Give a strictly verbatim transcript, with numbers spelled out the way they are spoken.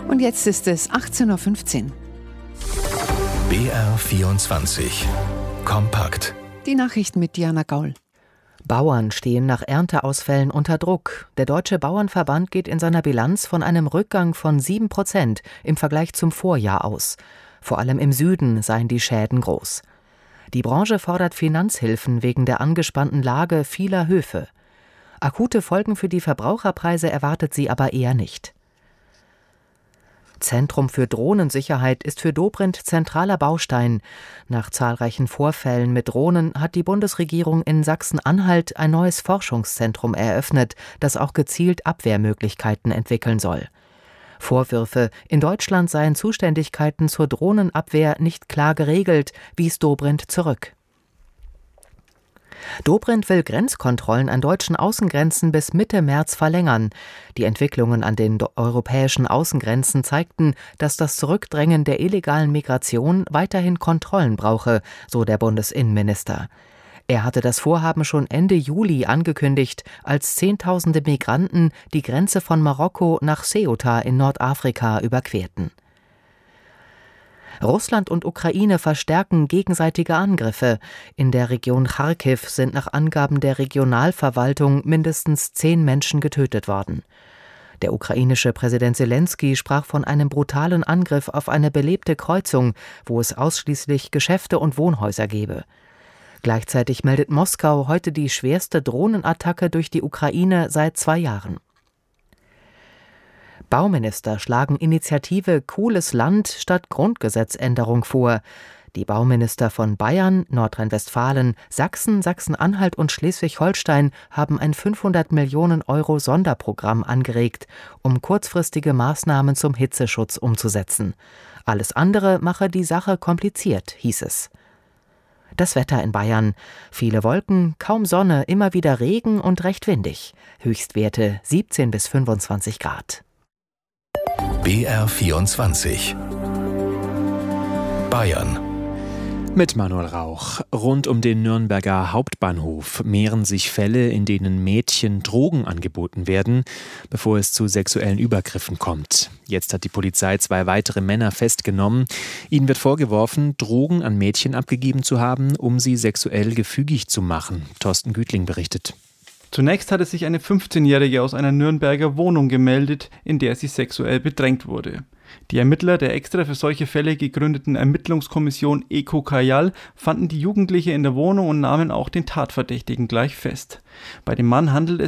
Und jetzt ist es achtzehn Uhr fünfzehn. B R vierundzwanzig. Kompakt. Die Nachrichten mit Diana Gaul. Bauern stehen nach Ernteausfällen unter Druck. Der Deutsche Bauernverband geht in seiner Bilanz von einem Rückgang von sieben Prozent im Vergleich zum Vorjahr aus. Vor allem im Süden seien die Schäden groß. Die Branche fordert Finanzhilfen wegen der angespannten Lage vieler Höfe. Akute Folgen für die Verbraucherpreise erwartet sie aber eher nicht. Zentrum für Drohnensicherheit ist für Dobrindt zentraler Baustein. Nach zahlreichen Vorfällen mit Drohnen hat die Bundesregierung in Sachsen-Anhalt ein neues Forschungszentrum eröffnet, das auch gezielt Abwehrmöglichkeiten entwickeln soll. Vorwürfe, in Deutschland seien Zuständigkeiten zur Drohnenabwehr nicht klar geregelt, wies Dobrindt zurück. Dobrindt will Grenzkontrollen an deutschen Außengrenzen bis Mitte März verlängern. Die Entwicklungen an den europäischen Außengrenzen zeigten, dass das Zurückdrängen der illegalen Migration weiterhin Kontrollen brauche, so der Bundesinnenminister. Er hatte das Vorhaben schon Ende Juli angekündigt, als Zehntausende Migranten die Grenze von Marokko nach Ceuta in Nordafrika überquerten. Russland und Ukraine verstärken gegenseitige Angriffe. In der Region Charkiw sind nach Angaben der Regionalverwaltung mindestens zehn Menschen getötet worden. Der ukrainische Präsident Selenskyj sprach von einem brutalen Angriff auf eine belebte Kreuzung, wo es ausschließlich Geschäfte und Wohnhäuser gebe. Gleichzeitig meldet Moskau heute die schwerste Drohnenattacke durch die Ukraine seit zwei Jahren. Bauminister schlagen Initiative Cooles Land statt Grundgesetzänderung vor. Die Bauminister von Bayern, Nordrhein-Westfalen, Sachsen, Sachsen-Anhalt und Schleswig-Holstein haben ein fünfhundert Millionen Euro Sonderprogramm angeregt, um kurzfristige Maßnahmen zum Hitzeschutz umzusetzen. Alles andere mache die Sache kompliziert, hieß es. Das Wetter in Bayern. Viele Wolken, kaum Sonne, immer wieder Regen und recht windig. Höchstwerte siebzehn bis fünfundzwanzig Grad. B R vierundzwanzig. Bayern. Mit Manuel Rauch. Rund um den Nürnberger Hauptbahnhof mehren sich Fälle, in denen Mädchen Drogen angeboten werden, bevor es zu sexuellen Übergriffen kommt. Jetzt hat die Polizei zwei weitere Männer festgenommen. Ihnen wird vorgeworfen, Drogen an Mädchen abgegeben zu haben, um sie sexuell gefügig zu machen. Thorsten Gütling berichtet. Zunächst hatte sich eine fünfzehnjährige aus einer Nürnberger Wohnung gemeldet, in der sie sexuell bedrängt wurde. Die Ermittler der extra für solche Fälle gegründeten Ermittlungskommission ECO Kajal fanden die Jugendliche in der Wohnung und nahmen auch den Tatverdächtigen gleich fest. Bei dem Mann handelt